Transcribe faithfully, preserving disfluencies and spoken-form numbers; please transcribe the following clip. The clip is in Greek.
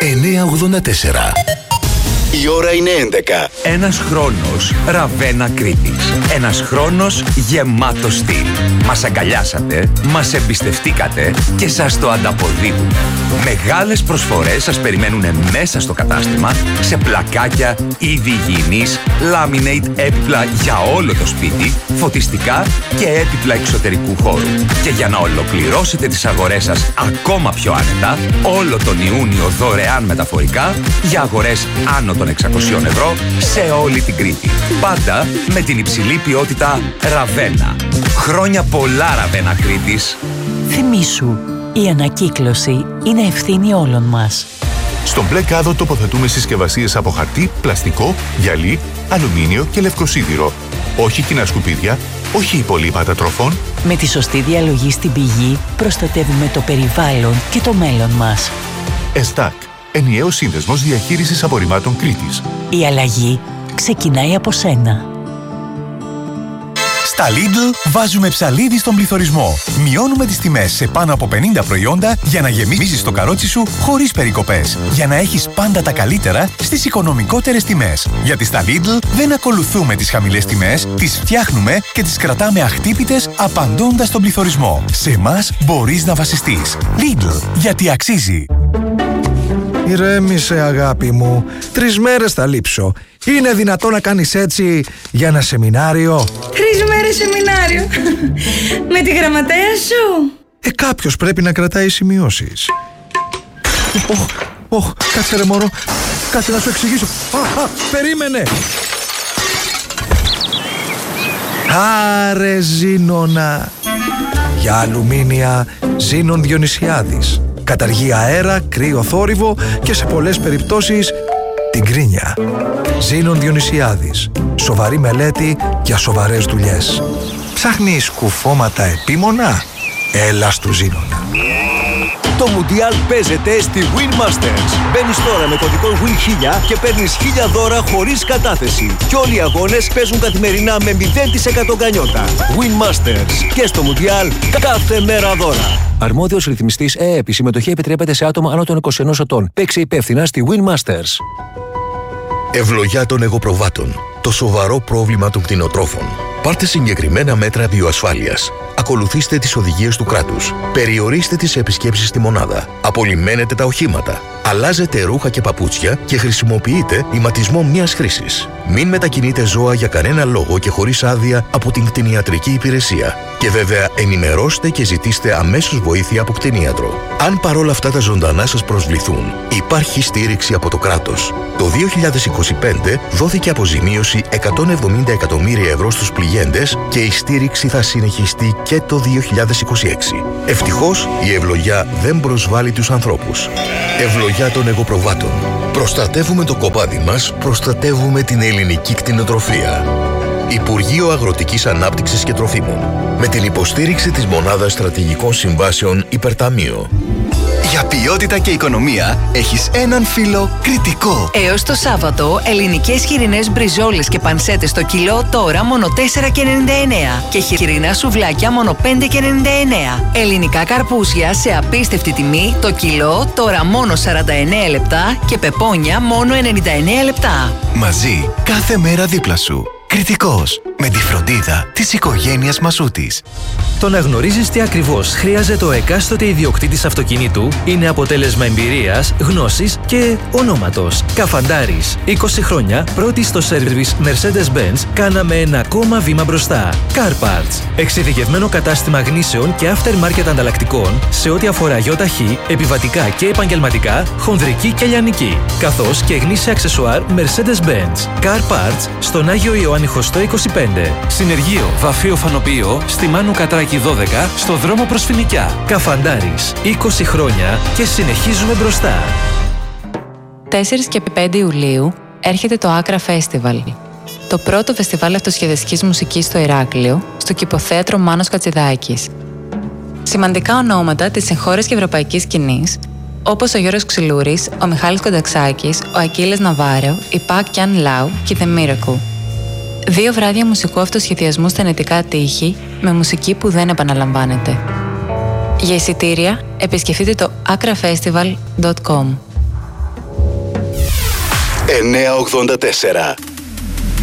εννιακόσια ογδόντα τέσσερα. Η ώρα είναι έντεκα. Ένας χρόνος Ραβένα Κρήτης. Ένας χρόνος γεμάτος στυλ. Μας αγκαλιάσατε, μας εμπιστευτήκατε και σας το ανταποδίδουμε. Μεγάλες προσφορές σας περιμένουν μέσα στο κατάστημα σε πλακάκια, είδη υγιεινής, laminate έπιπλα για όλο το σπίτι, φωτιστικά και έπιπλα εξωτερικού χώρου. Και για να ολοκληρώσετε τις αγορές σας ακόμα πιο άνετα, όλο τον Ιούνιο δωρεάν μεταφορικά για αγορές άνω των εξακόσια ευρώ σε όλη την Κρήτη. Πάντα με την υψηλή ποιότητα Ραβένα. Χρόνια πολλά, Ραβένα Κρήτης. Θυμήσου, η ανακύκλωση είναι ευθύνη όλων μας. Στον μπλε κάδο τοποθετούμε συσκευασίες από χαρτί, πλαστικό, γυαλί, αλουμίνιο και λευκοσίδηρο. Όχι κοινά σκουπίδια, όχι υπολείπματα τροφών. Με τη σωστή διαλογή στην πηγή προστατεύουμε το περιβάλλον και το μέλλον μας. ΕΣΤΑΚ, ενιαίος σύνδεσμος διαχείρισης απορριμμάτων Κρήτης. Η αλλαγή ξεκινάει από σένα. Στα Lidl βάζουμε ψαλίδι στον πληθωρισμό. Μειώνουμε τις τιμές σε πάνω από πενήντα προϊόντα για να γεμίσεις το καρότσι σου χωρίς περικοπές. Για να έχεις πάντα τα καλύτερα στις οικονομικότερες τιμές. Γιατί στα Lidl δεν ακολουθούμε τις χαμηλές τιμές, τις φτιάχνουμε και τις κρατάμε αχτύπητες απαντώντας στον πληθωρισμό. Σε εμάς μπορείς να βασιστείς. Lidl, γιατί αξίζει. Ηρέμησε, αγάπη μου. Τρεις μέρες θα λείψω. Είναι δυνατόν να κάνεις έτσι για ένα σεμινάριο? Τρεις μέρες σεμινάριο. Με τη γραμματέα σου. Ε, κάποιος πρέπει να κρατάει σημειώσεις. Ωχ, ωχ, κάτσε ρε μωρό. Κάτσε να σου εξηγήσω. Α, α, περίμενε. Άρε Ζήνονα. Για αλουμίνια Ζήνων Διονυσιάδης. Καταργεί αέρα, κρύο θόρυβο και σε πολλές περιπτώσεις την κρίνια. Ζήνων Διονυσιάδης. Σοβαρή μελέτη για σοβαρές δουλειές. Ψάχνεις κουφώματα επίμονα? Έλα στου Ζήνονα. Το Μουντιάλ παίζεται στη Win Masters. Μπαίνεις τώρα με κωδικό Win χίλια και παίρνεις χίλια δώρα χωρίς κατάθεση. Και όλοι οι αγώνες παίζουν καθημερινά με μηδέν τοις εκατό γκανιότα. Win Masters. Και στο Μουντιάλ κάθε μέρα δώρα. Αρμόδιος ρυθμιστής ΕΕΠ. Η συμμετοχή επιτρέπεται σε άτομα άνω των είκοσι ενός ετών. Παίξε υπεύθυνα στη Win Masters. Ευλογιά των εγωπροβάτων. Το σοβαρό πρόβλημα των κτηνοτρόφων. Πάρτε συγκεκριμένα μέτρα βιοασφάλειας. Ακολουθήστε τις οδηγίες του κράτους. Περιορίστε τις επισκέψεις στη μονάδα. Απολυμμένετε τα οχήματα. Αλλάζετε ρούχα και παπούτσια και χρησιμοποιείτε ηματισμό μίας χρήσης. Μην μετακινείτε ζώα για κανένα λόγο και χωρίς άδεια από την κτηνιατρική υπηρεσία. Και βέβαια ενημερώστε και ζητήστε αμέσως βοήθεια από κτηνίατρο. Αν παρόλα αυτά τα ζωντανά σας προσβληθούν, υπάρχει στήριξη από το κράτος. Το δύο χιλιάδες είκοσι πέντε δόθηκε αποζημίωση εκατόν εβδομήντα εκατομμύρια ευρώ στους πληγέντες και η στήριξη θα συνεχιστεί και το δύο χιλιάδες είκοσι έξι. Ευτυχώς η ευλογιά δεν προσβάλλει τους ανθρώπους. Ευλογιά των εγωπροβάτων. Προστατεύουμε το κοπάδι μας, προστατεύουμε την ελληνική κτηνοτροφία. Υπουργείο Αγροτικής Ανάπτυξης και Τροφίμων. Με την υποστήριξη της Μονάδας Στρατηγικών Συμβάσεων Υπερταμείο. Για ποιότητα και οικονομία έχεις έναν φίλο Κρητικό. Έως το Σάββατο, ελληνικές χοιρινές μπριζόλες και πανσέτες στο κιλό τώρα μόνο τέσσερα και ενενήντα εννέα και χοιρινά σουβλάκια μόνο πέντε και ενενήντα εννέα. Ελληνικά καρπούζια σε απίστευτη τιμή το κιλό τώρα μόνο σαράντα εννέα λεπτά και πεπόνια μόνο ενενήντα εννέα λεπτά. Μαζί κάθε μέρα δίπλα σου. Κρητικός, με τη φροντίδα της οικογένειας Μασούτης. Το να γνωρίζεις τι ακριβώς χρειάζεται ο εκάστοτε ιδιοκτήτης αυτοκινήτου είναι αποτέλεσμα εμπειρίας, γνώσης και ονόματος. Καφαντάρης. είκοσι χρόνια πρώτη στο σέρβις Mercedes-Benz, κάναμε ένα ακόμα βήμα μπροστά. Car Parts. Εξειδικευμένο κατάστημα γνήσεων και aftermarket ανταλλακτικών σε ό,τι αφορά γιοταχή, επιβατικά και επαγγελματικά, χονδρική και λιανική. Καθώς και γνήσια αξεσουάρ Mercedes-Benz. Car Parts στον Άγιο Ιωάννη Χωστό είκοσι πέντε. Συνεργείο Βαφείο Φανοποιείο στη Μάνου Κατράκη δώδεκα στο δρόμο προς Φοινικιά. Καφαντάρης. είκοσι χρόνια και συνεχίζουμε μπροστά. τέσσερις και πέντε Ιουλίου έρχεται το Άκρα Festival. Το πρώτο φεστιβάλ αυτοσχεδιαστικής μουσικής στο Ηράκλειο, στο Κηποθέατρο Μάνος Κατσιδάκης. Σημαντικά ονόματα της εγχώριας και ευρωπαϊκής σκηνής, όπως ο Γιώργος Ξυλούρης, ο Μιχάλης Κονταξάκης, ο Ακύλες Ναβάρο, η Πακ Κιάν Λάου και The Miracle. Δύο βράδια μουσικού αυτοσχεδιασμού στα νετικά τείχη με μουσική που δεν επαναλαμβάνεται. Για εισιτήρια επισκεφτείτε το akrafestival τελεία com. εννιακόσια ογδόντα τέσσερα.